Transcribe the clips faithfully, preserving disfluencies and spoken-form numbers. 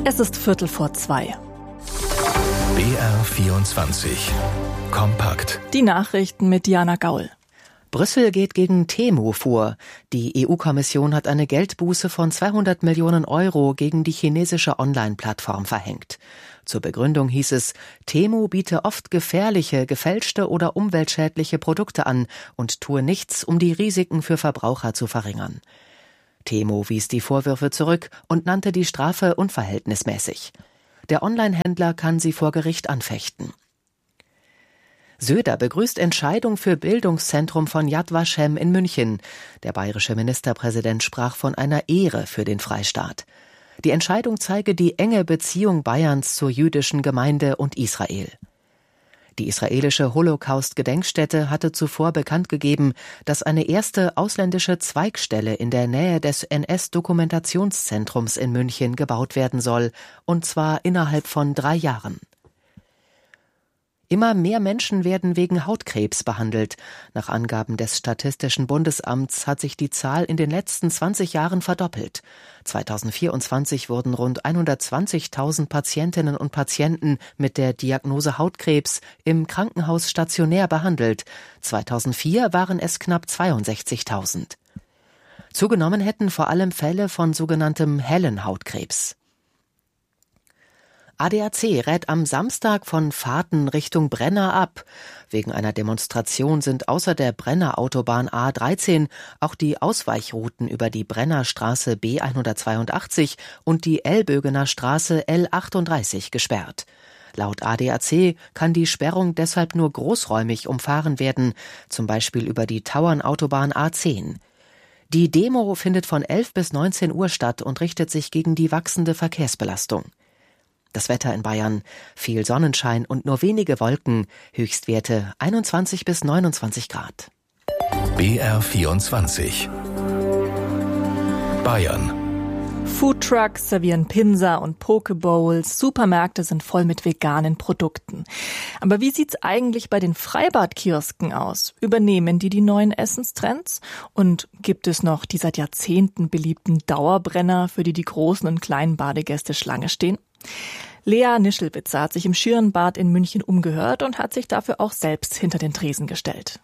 Es ist Viertel vor zwei. B R vierundzwanzig. Kompakt. Die Nachrichten mit Diana Gaul. Brüssel geht gegen Temu vor. Die E U-Kommission hat eine Geldbuße von zweihundert Millionen Euro gegen die chinesische Online-Plattform verhängt. Zur Begründung hieß es, Temu biete oft gefährliche, gefälschte oder umweltschädliche Produkte an und tue nichts, um die Risiken für Verbraucher zu verringern. Temu wies die Vorwürfe zurück und nannte die Strafe unverhältnismäßig. Der Online-Händler kann sie vor Gericht anfechten. Söder begrüßt Entscheidung für Bildungszentrum von Yad Vashem in München. Der bayerische Ministerpräsident sprach von einer Ehre für den Freistaat. Die Entscheidung zeige die enge Beziehung Bayerns zur jüdischen Gemeinde und Israel. Die israelische Holocaust-Gedenkstätte hatte zuvor bekannt gegeben, dass eine erste ausländische Zweigstelle in der Nähe des N S-Dokumentationszentrums in München gebaut werden soll, und zwar innerhalb von drei Jahren. Immer mehr Menschen werden wegen Hautkrebs behandelt. Nach Angaben des Statistischen Bundesamts hat sich die Zahl in den letzten zwanzig Jahren verdoppelt. zweitausendvierundzwanzig wurden rund hundertzwanzigtausend Patientinnen und Patienten mit der Diagnose Hautkrebs im Krankenhaus stationär behandelt. zweitausendvier waren es knapp zweiundsechzigtausend. Zugenommen hätten vor allem Fälle von sogenanntem hellen Hautkrebs. A D A C rät am Samstag von Fahrten Richtung Brenner ab. Wegen einer Demonstration sind außer der Brenner Autobahn A dreizehn auch die Ausweichrouten über die Brenner Straße B hundertzweiundachtzig und die Elbögener Straße L achtunddreißig gesperrt. Laut A D A C kann die Sperrung deshalb nur großräumig umfahren werden, zum Beispiel über die Tauernautobahn A zehn. Die Demo findet von elf bis neunzehn Uhr statt und richtet sich gegen die wachsende Verkehrsbelastung. Das Wetter in Bayern: viel Sonnenschein und nur wenige Wolken, Höchstwerte einundzwanzig bis neunundzwanzig Grad. B R vierundzwanzig. Bayern. Foodtrucks servieren Pinsa und Pokebowls, Supermärkte sind voll mit veganen Produkten. Aber wie sieht's eigentlich bei den Freibadkiosken aus? Übernehmen die die neuen Essenstrends? Und gibt es noch die seit Jahrzehnten beliebten Dauerbrenner, für die die großen und kleinen Badegäste Schlange stehen? Lea Nischelwitzer hat sich im Schürenbad in München umgehört und hat sich dafür auch selbst hinter den Tresen gestellt.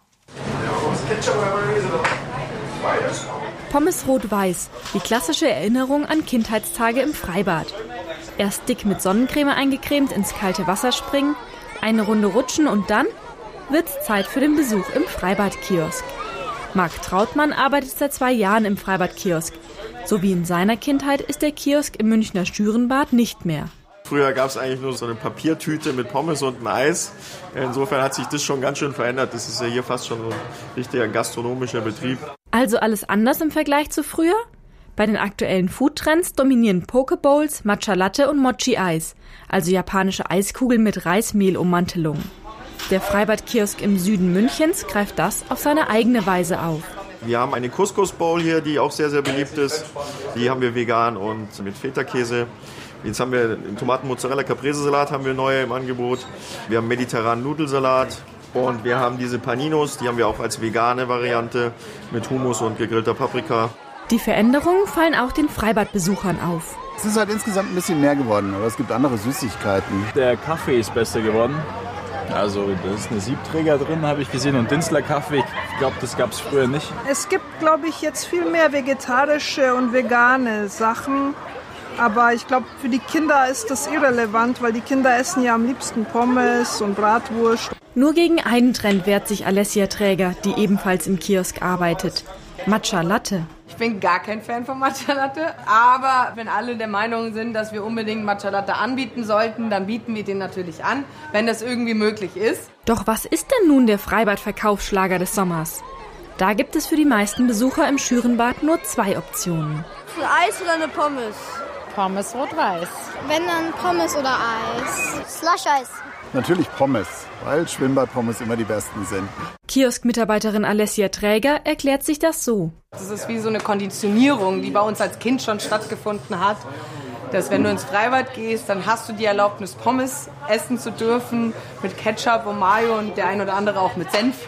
Pommes rot-weiß, die klassische Erinnerung an Kindheitstage im Freibad. Erst dick mit Sonnencreme eingecremt ins kalte Wasser springen, eine Runde rutschen und dann wird's Zeit für den Besuch im Freibadkiosk. Marc Trautmann arbeitet seit zwei Jahren im Freibadkiosk. So wie in seiner Kindheit ist der Kiosk im Münchner Schürenbad nicht mehr. Früher gab es eigentlich nur so eine Papiertüte mit Pommes und ein Eis. Insofern hat sich das schon ganz schön verändert. Das ist ja hier fast schon so ein richtiger gastronomischer Betrieb. Also alles anders im Vergleich zu früher? Bei den aktuellen Foodtrends dominieren Pokebowls, Matcha Latte und Mochi Eis, also japanische Eiskugeln mit Reismehlummantelung. Der Freibadkiosk im Süden Münchens greift das auf seine eigene Weise auf. Wir haben eine Couscous-Bowl hier, die auch sehr, sehr beliebt ist. Die haben wir vegan und mit Feta-Käse. Jetzt haben wir Tomaten-Mozzarella-Caprese-Salat haben wir neu im Angebot. Wir haben mediterranen Nudelsalat und wir haben diese Paninos, die haben wir auch als vegane Variante mit Hummus und gegrillter Paprika. Die Veränderungen fallen auch den Freibadbesuchern auf. Es ist halt insgesamt ein bisschen mehr geworden, aber es gibt andere Süßigkeiten. Der Kaffee ist besser geworden. Also da ist eine Siebträger drin, habe ich gesehen, und Dinzler Kaffee. Ich glaube, das gab es früher nicht. Es gibt, glaube ich, jetzt viel mehr vegetarische und vegane Sachen. Aber ich glaube, für die Kinder ist das irrelevant, weil die Kinder essen ja am liebsten Pommes und Bratwurst. Nur gegen einen Trend wehrt sich Alessia Träger, die ebenfalls im Kiosk arbeitet. Matcha Latte. Ich bin gar kein Fan von Matcha Latte, aber wenn alle der Meinung sind, dass wir unbedingt Matcha Latte anbieten sollten, dann bieten wir den natürlich an, wenn das irgendwie möglich ist. Doch was ist denn nun der Freibad-Verkaufsschlager des Sommers? Da gibt es für die meisten Besucher im Schürenbad nur zwei Optionen. Ein Eis oder eine Pommes? Pommes rot-weiß. Wenn dann Pommes oder Eis. Slush-Eis. Natürlich Pommes, weil Schwimmbadpommes immer die besten sind. Kiosk-Mitarbeiterin Alessia Träger erklärt sich das so. Das ist wie so eine Konditionierung, die bei uns als Kind schon stattgefunden hat. Dass wenn du ins Freibad gehst, dann hast du die Erlaubnis, Pommes essen zu dürfen mit Ketchup und Mayo und der ein oder andere auch mit Senf.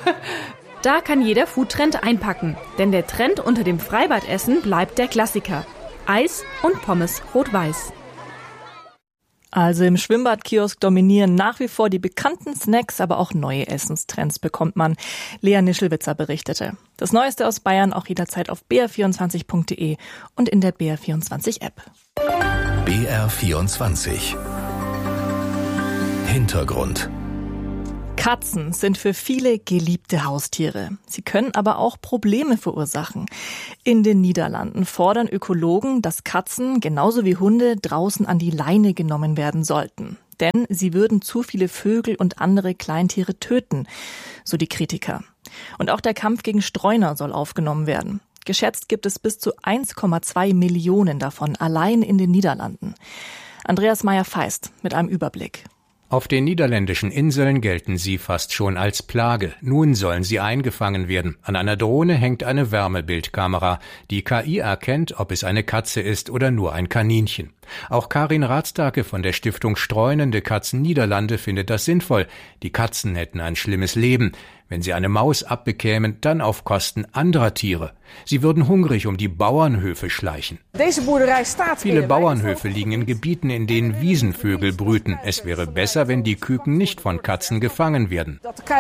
Da kann jeder Foodtrend einpacken, denn der Trend unter dem Freibadessen bleibt der Klassiker. Eis und Pommes rot-weiß. Also im Schwimmbadkiosk dominieren nach wie vor die bekannten Snacks, aber auch neue Essenstrends bekommt man. Lea Nischelwitzer berichtete. Das Neueste aus Bayern auch jederzeit auf b r vierundzwanzig punkt d e und in der B R vierundzwanzig App. B R vierundzwanzig Hintergrund. Katzen sind für viele geliebte Haustiere. Sie können aber auch Probleme verursachen. In den Niederlanden fordern Ökologen, dass Katzen genauso wie Hunde draußen an die Leine genommen werden sollten. Denn sie würden zu viele Vögel und andere Kleintiere töten, so die Kritiker. Und auch der Kampf gegen Streuner soll aufgenommen werden. Geschätzt gibt es bis zu eins Komma zwei Millionen davon allein in den Niederlanden. Andreas Meyer-Feist mit einem Überblick. Auf den niederländischen Inseln gelten sie fast schon als Plage. Nun sollen sie eingefangen werden. An einer Drohne hängt eine Wärmebildkamera. Die K I erkennt, ob es eine Katze ist oder nur ein Kaninchen. Auch Karin Rathstake von der Stiftung Streunende Katzen Niederlande findet das sinnvoll. Die Katzen hätten ein schlimmes Leben. Wenn sie eine Maus abbekämen, dann auf Kosten anderer Tiere. Sie würden hungrig um die Bauernhöfe schleichen. Viele Bauernhöfe liegen in Gebieten, in denen Wiesenvögel brüten. Es wäre besser, wenn die Küken nicht von Katzen gefangen werden.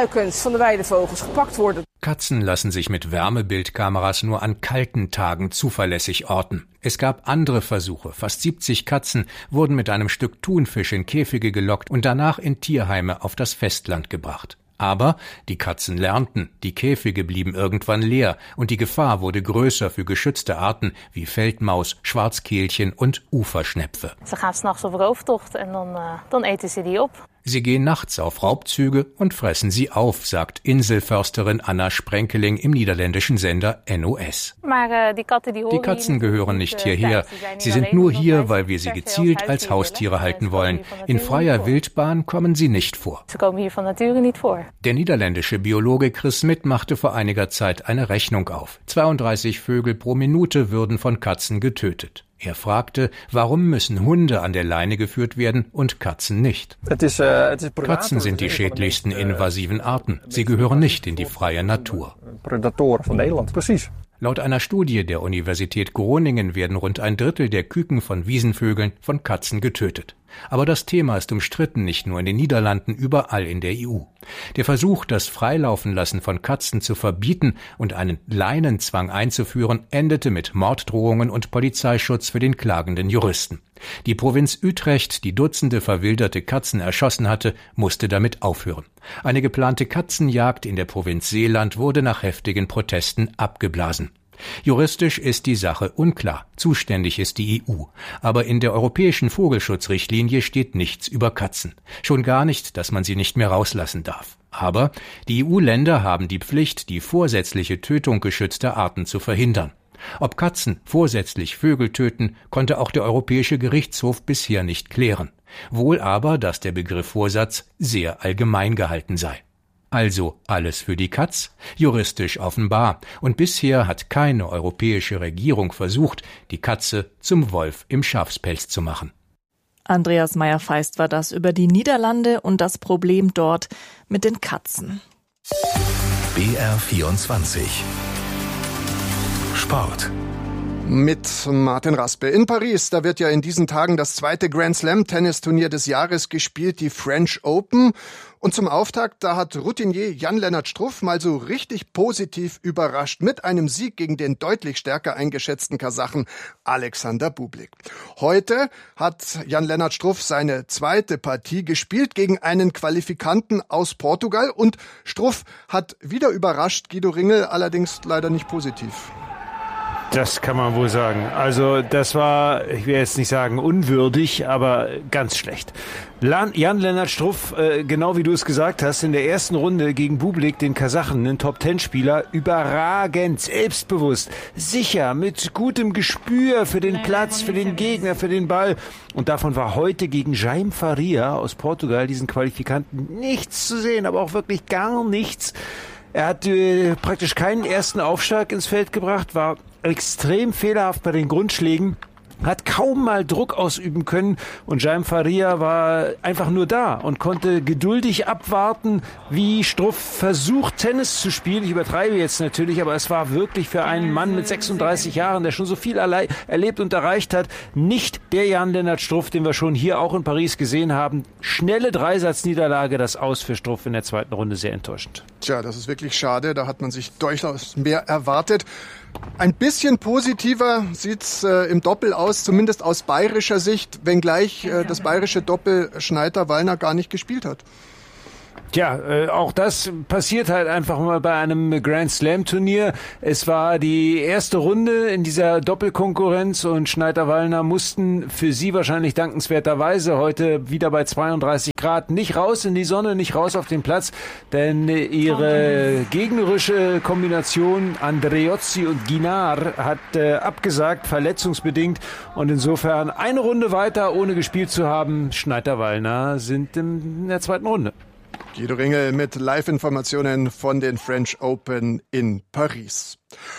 Katzen lassen sich mit Wärmebildkameras nur an kalten Tagen zuverlässig orten. Es gab andere Versuche. Fast siebzig Katzen wurden mit einem Stück Thunfisch in Käfige gelockt und danach in Tierheime auf das Festland gebracht. Aber die Katzen lernten, die Käfige blieben irgendwann leer und die Gefahr wurde größer für geschützte Arten wie Feldmaus, Schwarzkehlchen und Uferschnepfe. Sie gaan s'nachts op rooftocht en dan, uh, dan eten sie die op. Sie gehen nachts auf Raubzüge und fressen sie auf, sagt Inselförsterin Anna Sprenkeling im niederländischen Sender N O S. Die Katzen gehören nicht hierher. Sie sind nur hier, weil wir sie gezielt als Haustiere halten wollen. In freier Wildbahn kommen sie nicht vor. Der niederländische Biologe Chris Smit machte vor einiger Zeit eine Rechnung auf. zweiunddreißig Vögel pro Minute würden von Katzen getötet. Er fragte, warum müssen Hunde an der Leine geführt werden und Katzen nicht? Katzen sind die schädlichsten invasiven Arten. Sie gehören nicht in die freie Natur. Laut einer Studie der Universität Groningen werden rund ein Drittel der Küken von Wiesenvögeln von Katzen getötet. Aber das Thema ist umstritten, nicht nur in den Niederlanden, überall in der E U. Der Versuch, das Freilaufen-Lassen von Katzen zu verbieten und einen Leinenzwang einzuführen, endete mit Morddrohungen und Polizeischutz für den klagenden Juristen. Die Provinz Utrecht, die Dutzende verwilderte Katzen erschossen hatte, musste damit aufhören. Eine geplante Katzenjagd in der Provinz Zeeland wurde nach heftigen Protesten abgeblasen. Juristisch ist die Sache unklar. Zuständig ist die E U. Aber in der europäischen Vogelschutzrichtlinie steht nichts über Katzen. Schon gar nicht, dass man sie nicht mehr rauslassen darf. Aber die E U-Länder haben die Pflicht, die vorsätzliche Tötung geschützter Arten zu verhindern. Ob Katzen vorsätzlich Vögel töten, konnte auch der Europäische Gerichtshof bisher nicht klären. Wohl aber, dass der Begriff Vorsatz sehr allgemein gehalten sei. Also alles für die Katz? Juristisch offenbar. Und bisher hat keine europäische Regierung versucht, die Katze zum Wolf im Schafspelz zu machen. Andreas Meyer-Feist war das über die Niederlande und das Problem dort mit den Katzen. B R vierundzwanzig Sport. Mit Martin Raspe. In Paris, da wird ja in diesen Tagen das zweite Grand Slam Tennisturnier des Jahres gespielt, die French Open. Und zum Auftakt, da hat Routinier Jan-Lennart Struff mal so richtig positiv überrascht mit einem Sieg gegen den deutlich stärker eingeschätzten Kasachen Alexander Bublik. Heute hat Jan-Lennart Struff seine zweite Partie gespielt gegen einen Qualifikanten aus Portugal und Struff hat wieder überrascht, Guido Ringel allerdings leider nicht positiv. Das kann man wohl sagen. Also das war, ich will jetzt nicht sagen unwürdig, aber ganz schlecht. Jan-Lennart Struff, äh, genau wie du es gesagt hast, in der ersten Runde gegen Bublik, den Kasachen, einen Top-Ten-Spieler, überragend, selbstbewusst, sicher, mit gutem Gespür für den Platz, für den Gegner, für den Ball. Und davon war heute gegen Jaime Faria aus Portugal, diesen Qualifikanten, nichts zu sehen, aber auch wirklich gar nichts. Er hat äh, praktisch keinen ersten Aufschlag ins Feld gebracht, war extrem fehlerhaft bei den Grundschlägen. hat kaum mal Druck ausüben können und Jaime Faria war einfach nur da und konnte geduldig abwarten, wie Struff versucht, Tennis zu spielen. Ich übertreibe jetzt natürlich, aber es war wirklich für einen Mann mit sechsunddreißig Jahren, der schon so viel erlebt und erreicht hat, nicht der Jan-Lennart Struff, den wir schon hier auch in Paris gesehen haben. Schnelle Dreisatzniederlage, das Aus für Struff in der zweiten Runde, sehr enttäuschend. Tja, das ist wirklich schade, da hat man sich durchaus mehr erwartet. Ein bisschen positiver sieht's äh, im Doppel aus, zumindest aus bayerischer Sicht, wenngleich äh, das bayerische Doppel Schneider-Wallner gar nicht gespielt hat. Tja, äh, auch das passiert halt einfach mal bei einem Grand Slam Turnier. Es war die erste Runde in dieser Doppelkonkurrenz und Schneider-Wallner mussten für sie wahrscheinlich dankenswerterweise heute wieder bei zweiunddreißig Grad nicht raus in die Sonne, nicht raus auf den Platz, denn ihre gegnerische Kombination Andreozzi und Guinard hat äh, abgesagt, verletzungsbedingt, und insofern eine Runde weiter, ohne gespielt zu haben. Schneider-Wallner sind in der zweiten Runde. Guido Ringel mit Live-Informationen von den French Open in Paris.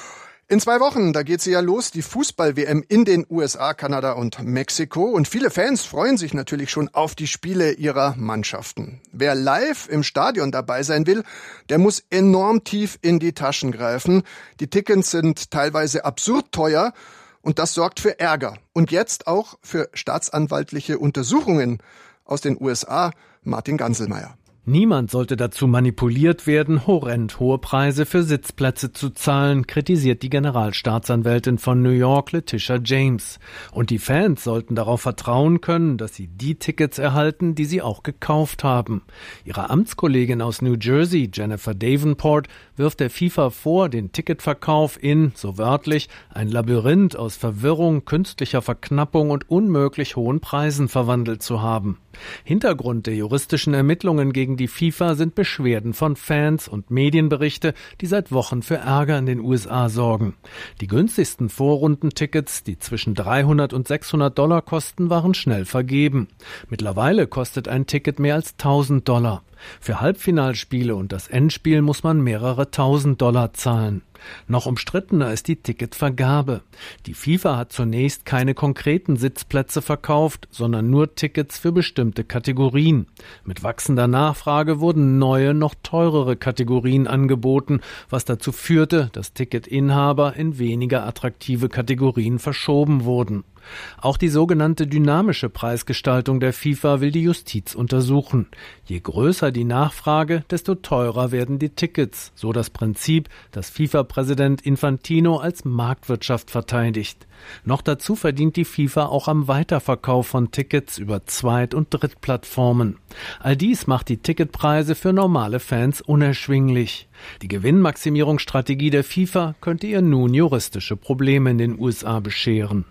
In zwei Wochen, da geht sie ja los, die Fußball-W M in den U S A, Kanada und Mexiko. Und viele Fans freuen sich natürlich schon auf die Spiele ihrer Mannschaften. Wer live im Stadion dabei sein will, der muss enorm tief in die Taschen greifen. Die Tickets sind teilweise absurd teuer und das sorgt für Ärger. Und jetzt auch für staatsanwaltliche Untersuchungen aus den U S A. Martin Ganselmeier. Niemand sollte dazu manipuliert werden, horrend hohe Preise für Sitzplätze zu zahlen, kritisiert die Generalstaatsanwältin von New York, Letitia James. Und die Fans sollten darauf vertrauen können, dass sie die Tickets erhalten, die sie auch gekauft haben. Ihre Amtskollegin aus New Jersey, Jennifer Davenport, wirft der FIFA vor, den Ticketverkauf in, so wörtlich, ein Labyrinth aus Verwirrung, künstlicher Verknappung und unmöglich hohen Preisen verwandelt zu haben. Hintergrund der juristischen Ermittlungen gegen die FIFA sind Beschwerden von Fans und Medienberichte, die seit Wochen für Ärger in den U S A sorgen. Die günstigsten Vorrundentickets, die zwischen dreihundert und sechshundert Dollar kosten, waren schnell vergeben. Mittlerweile kostet ein Ticket mehr als tausend Dollar. Für Halbfinalspiele und das Endspiel muss man mehrere tausend Dollar zahlen. Noch umstrittener ist die Ticketvergabe. Die FIFA hat zunächst keine konkreten Sitzplätze verkauft, sondern nur Tickets für bestimmte Kategorien. Mit wachsender Nachfrage wurden neue, noch teurere Kategorien angeboten, was dazu führte, dass Ticketinhaber in weniger attraktive Kategorien verschoben wurden. Auch die sogenannte dynamische Preisgestaltung der FIFA will die Justiz untersuchen. Je größer die Nachfrage, desto teurer werden die Tickets, so das Prinzip, das FIFA-Präsident Infantino als Marktwirtschaft verteidigt. Noch dazu verdient die FIFA auch am Weiterverkauf von Tickets über Zweit- und Drittplattformen. All dies macht die Ticketpreise für normale Fans unerschwinglich. Die Gewinnmaximierungsstrategie der FIFA könnte ihr nun juristische Probleme in den U S A bescheren.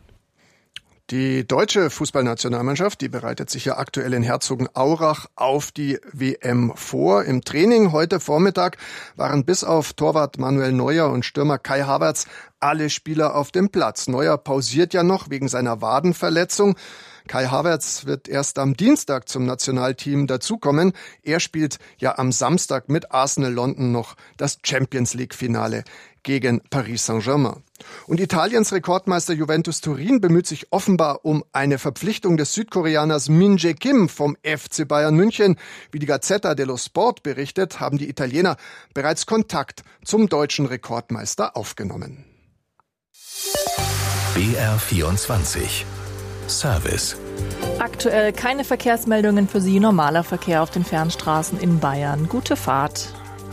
Die deutsche Fußballnationalmannschaft, die bereitet sich ja aktuell in Herzogenaurach auf die W M vor. Im Training heute Vormittag waren bis auf Torwart Manuel Neuer und Stürmer Kai Havertz alle Spieler auf dem Platz. Neuer pausiert ja noch wegen seiner Wadenverletzung. Kai Havertz wird erst am Dienstag zum Nationalteam dazukommen. Er spielt ja am Samstag mit Arsenal London noch das Champions-League-Finale gegen Paris Saint-Germain. Und Italiens Rekordmeister Juventus Turin bemüht sich offenbar um eine Verpflichtung des Südkoreaners Min Jae Kim vom F C Bayern München. Wie die Gazzetta dello Sport berichtet, haben die Italiener bereits Kontakt zum deutschen Rekordmeister aufgenommen. B R vierundzwanzig Service. Aktuell keine Verkehrsmeldungen für Sie. Normaler Verkehr auf den Fernstraßen in Bayern. Gute Fahrt.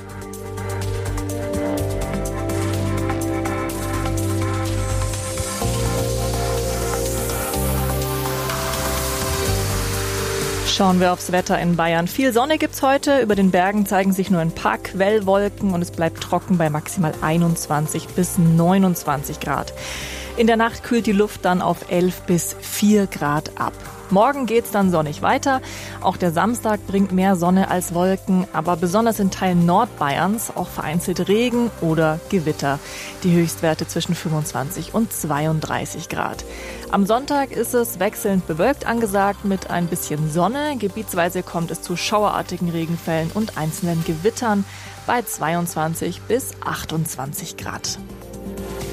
Schauen wir aufs Wetter in Bayern. Viel Sonne gibt's heute. Über den Bergen zeigen sich nur ein paar Quellwolken und es bleibt trocken bei maximal einundzwanzig bis neunundzwanzig Grad. In der Nacht kühlt die Luft dann auf elf bis vier Grad ab. Morgen geht's dann sonnig weiter. Auch der Samstag bringt mehr Sonne als Wolken, aber besonders in Teilen Nordbayerns auch vereinzelt Regen oder Gewitter. Die Höchstwerte zwischen fünfundzwanzig und zweiunddreißig Grad. Am Sonntag ist es wechselnd bewölkt angesagt mit ein bisschen Sonne. Gebietsweise kommt es zu schauerartigen Regenfällen und einzelnen Gewittern bei zweiundzwanzig bis achtundzwanzig Grad.